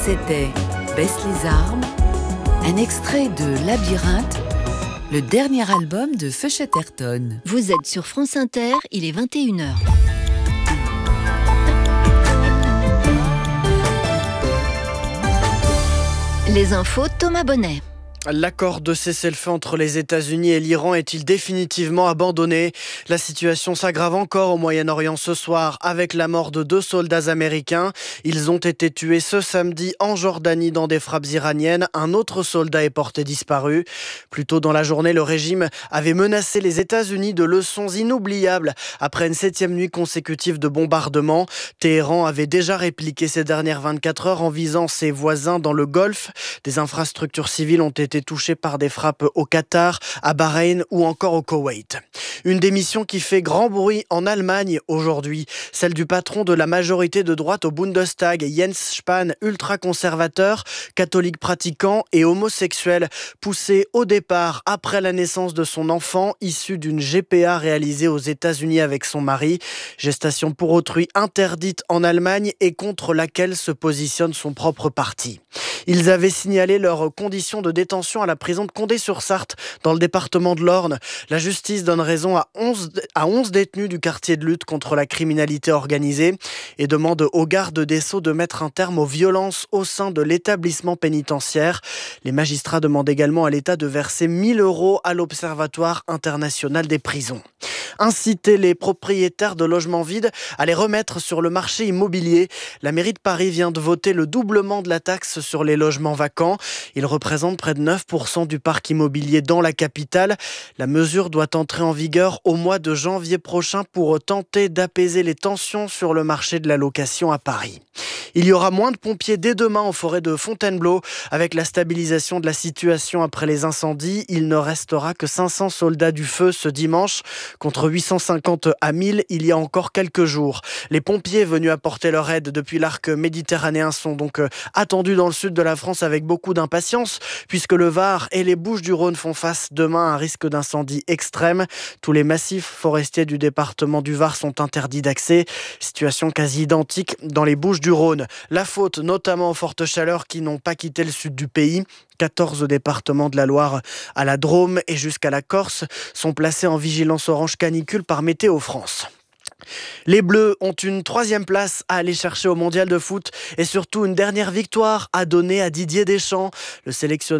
C'était Baisse les armes, un extrait de Labyrinthe, le dernier album de Feu Chatterton. Vous êtes sur France Inter, il est 21h. Les infos, Thomas Bonnet. L'accord de cessez-le-feu entre les États-Unis et l'Iran est-il définitivement abandonné ? La situation s'aggrave encore au Moyen-Orient ce soir avec la mort de 2 soldats américains. Ils ont été tués ce samedi en Jordanie dans des frappes iraniennes. Un autre soldat est porté disparu. Plus tôt dans la journée, le régime avait menacé les États-Unis de leçons inoubliables après une 7e nuit consécutive de bombardements. Téhéran avait déjà répliqué ces dernières 24 heures en visant ses voisins dans le Golfe. Des infrastructures civiles ont été touchés par des frappes au Qatar, à Bahreïn ou encore au Koweït. Une démission qui fait grand bruit en Allemagne aujourd'hui, celle du patron de la majorité de droite au Bundestag, Jens Spahn, ultra-conservateur, catholique pratiquant et homosexuel, poussé au départ après la naissance de son enfant, issu d'une GPA réalisée aux États-Unis avec son mari, gestation pour autrui interdite en Allemagne et contre laquelle se positionne son propre parti. Ils avaient signalé leurs conditions de détention à la prison de Condé-sur-Sarthe, dans le département de l'Orne. La justice donne raison à 11 détenus du quartier de lutte contre la criminalité organisée et demande aux gardes des Sceaux de mettre un terme aux violences au sein de l'établissement pénitentiaire. Les magistrats demandent également à l'État de verser 1 000 € à l'Observatoire international des prisons. Inciter les propriétaires de logements vides à les remettre sur le marché immobilier. La mairie de Paris vient de voter le doublement de la taxe sur les logements vacants. Il représente près de 9% du parc immobilier dans la capitale. La mesure doit entrer en vigueur au mois de janvier prochain pour tenter d'apaiser les tensions sur le marché de la location à Paris. Il y aura moins de pompiers dès demain en forêt de Fontainebleau. Avec la stabilisation de la situation après les incendies, il ne restera que 500 soldats du feu ce dimanche, contre 850 à 1000 il y a encore quelques jours. Les pompiers venus apporter leur aide depuis l'arc méditerranéen sont donc attendus dans le sud de la France avec beaucoup d'impatience, puisque le Var et les Bouches-du-Rhône font face demain à un risque d'incendie extrême. Tous les massifs forestiers du département du Var sont interdits d'accès. Situation quasi identique dans les Bouches-du-Rhône. La faute notamment aux fortes chaleurs qui n'ont pas quitté le sud du pays. 14 départements de la Loire à la Drôme et jusqu'à la Corse sont placés en vigilance orange canicule par Météo France. Les Bleus ont une 3e place à aller chercher au mondial de foot et surtout une dernière victoire à donner à Didier Deschamps. Le sélectionneur